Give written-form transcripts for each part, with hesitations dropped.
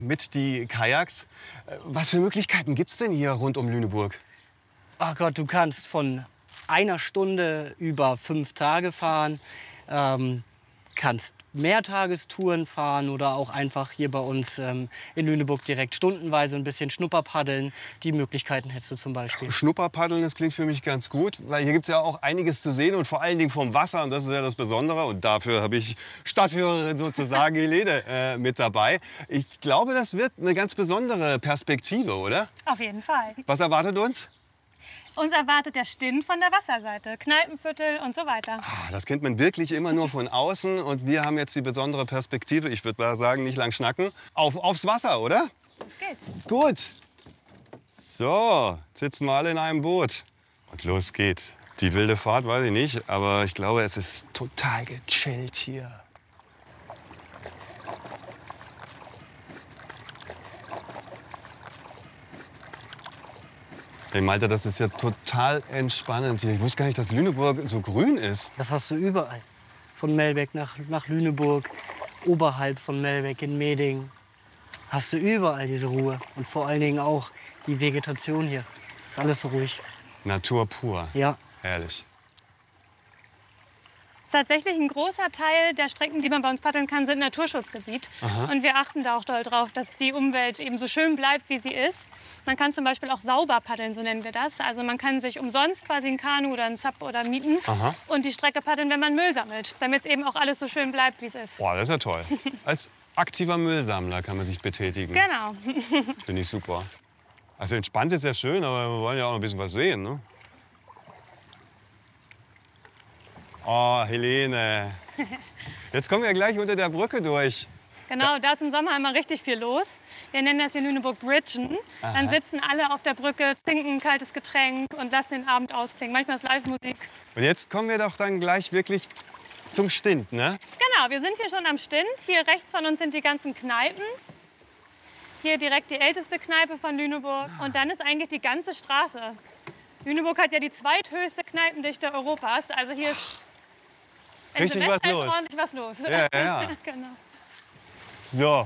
mit die Kajaks. Was für Möglichkeiten gibt es denn hier rund um Lüneburg? Ach Gott, du kannst von einer Stunde über 5 Tage fahren, kannst Mehrtagestouren fahren oder auch einfach hier bei uns in Lüneburg direkt stundenweise ein bisschen Schnupperpaddeln. Die Möglichkeiten hättest du zum Beispiel. Schnupperpaddeln, das klingt für mich ganz gut, weil hier gibt es ja auch einiges zu sehen und vor allen Dingen vom Wasser. Und das ist ja das Besondere. Und dafür habe ich Stadtführerin sozusagen Helene mit dabei. Ich glaube, das wird eine ganz besondere Perspektive, oder? Auf jeden Fall. Was erwartet uns? Uns erwartet der Stint von der Wasserseite, Kneipenviertel und so weiter. Das kennt man wirklich immer nur von außen. Und wir haben jetzt die besondere Perspektive, ich würde mal sagen, nicht lang schnacken, aufs Wasser, oder? Los geht's. Gut. So, jetzt sitzen wir alle in einem Boot. Und los geht's. Die wilde Fahrt weiß ich nicht, aber ich glaube, es ist total gechillt hier. Hey Malte, das ist ja total entspannend hier. Ich wusste gar nicht, dass Lüneburg so grün ist. Das hast du überall. Von Melbeck nach Lüneburg, oberhalb von Melbeck in Meding. Hast du überall diese Ruhe. Und vor allen Dingen auch die Vegetation hier. Es ist alles so ruhig. Natur pur. Ja. Herrlich. Tatsächlich ein großer Teil der Strecken, die man bei uns paddeln kann, sind Naturschutzgebiet. Aha. Und wir achten da auch doll drauf, dass die Umwelt eben so schön bleibt, wie sie ist. Man kann zum Beispiel auch sauber paddeln, so nennen wir das. Also man kann sich umsonst quasi ein Kanu oder ein Sup oder mieten Aha. und die Strecke paddeln, wenn man Müll sammelt, damit es eben auch alles so schön bleibt, wie es ist. Boah, das ist ja toll. Als aktiver Müllsammler kann man sich betätigen. Genau. Finde ich super. Also entspannt ist ja schön, aber wir wollen ja auch noch ein bisschen was sehen, ne? Oh, Helene. Jetzt kommen wir gleich unter der Brücke durch. Genau, da ist im Sommer immer richtig viel los. Wir nennen das hier Lüneburg Bridgen. Dann sitzen alle auf der Brücke, trinken ein kaltes Getränk und lassen den Abend ausklingen. Manchmal ist Live-Musik. Und jetzt kommen wir doch dann gleich wirklich zum Stint, ne? Genau, wir sind hier schon am Stint. Hier rechts von uns sind die ganzen Kneipen. Hier direkt die älteste Kneipe von Lüneburg. Und dann ist eigentlich die ganze Straße. Lüneburg hat ja die zweithöchste Kneipendichte Europas. Also hier ist Richtig was los. ordentlich was los. Ja, ja. Genau. So,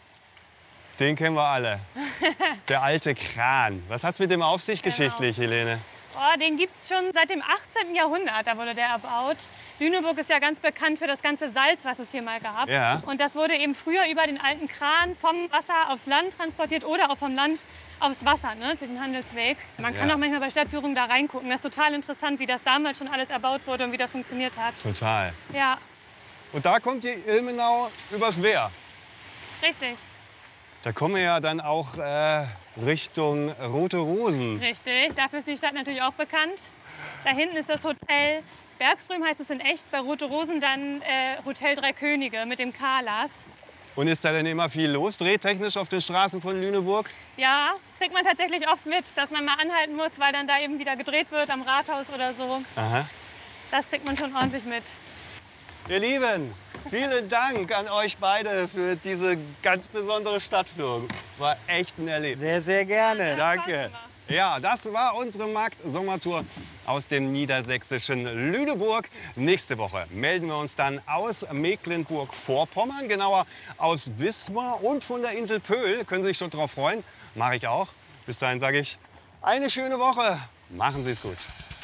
den kennen wir alle. Der alte Kran. Was hat's mit dem auf sich geschichtlich, Helene? Oh, den gibt es schon seit dem 18. Jahrhundert, da wurde der erbaut. Lüneburg ist ja ganz bekannt für das ganze Salz, was es hier mal gab. Ja. Und das wurde eben früher über den alten Kran vom Wasser aufs Land transportiert oder auch vom Land aufs Wasser, ne, für den Handelsweg. Man kann auch manchmal bei Stadtführungen da reingucken. Das ist total interessant, wie das damals schon alles erbaut wurde und wie das funktioniert hat. Total. Ja, Und da kommt die Ilmenau übers Wehr. richtig. Da kommen wir ja dann auch Richtung Rote Rosen. Richtig, dafür ist die Stadt natürlich auch bekannt. Da hinten ist das Hotel Bergström, heißt es in echt. Bei Rote Rosen dann Hotel Drei Könige mit dem Kalas. Und ist da denn immer viel los, drehtechnisch auf den Straßen von Lüneburg? Ja, kriegt man tatsächlich oft mit, dass man mal anhalten muss, weil dann da eben wieder gedreht wird am Rathaus oder so. Aha. Das kriegt man schon ordentlich mit. Ihr Lieben, vielen Dank an euch beide für diese ganz besondere Stadtführung. War echt ein Erlebnis. Sehr, sehr gerne. Danke. Ja, das war unsere Markt-Sommertour aus dem niedersächsischen Lüneburg. Nächste Woche melden wir uns dann aus Mecklenburg-Vorpommern, genauer aus Wismar und von der Insel Pöhl. Können Sie sich schon drauf freuen? Mache ich auch. Bis dahin sage ich, eine schöne Woche. Machen Sie es gut.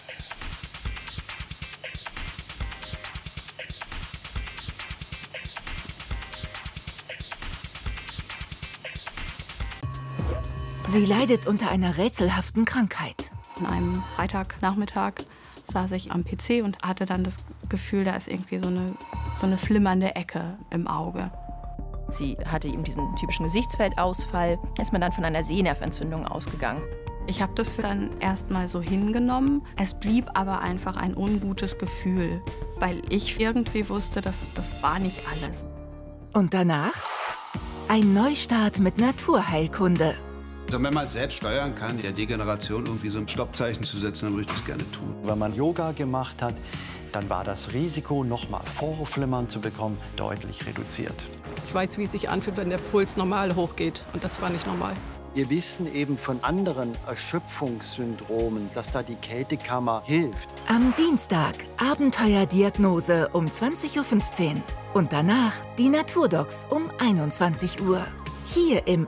Sie leidet unter einer rätselhaften Krankheit. An einem Freitagnachmittag saß ich am PC und hatte dann das Gefühl, da ist irgendwie so eine flimmernde Ecke im Auge. Sie hatte eben diesen typischen Gesichtsfeldausfall. Ist man dann von einer Sehnerventzündung ausgegangen. Ich habe das dann erst mal so hingenommen. Es blieb aber einfach ein ungutes Gefühl, weil ich irgendwie wusste, das war nicht alles. Und danach ein Neustart mit Naturheilkunde. Also wenn man es selbst steuern kann, der Degeneration irgendwie so ein Stoppzeichen zu setzen, dann würde ich das gerne tun. Wenn man Yoga gemacht hat, dann war das Risiko, nochmal Vorhofflimmern zu bekommen, deutlich reduziert. Ich weiß, wie es sich anfühlt, wenn der Puls normal hochgeht. Und das war nicht normal. Wir wissen eben von anderen Erschöpfungssyndromen, dass da die Kältekammer hilft. Am Dienstag Abenteuerdiagnose um 20:15 Uhr. Und danach die Naturdocs um 21 Uhr. Hier im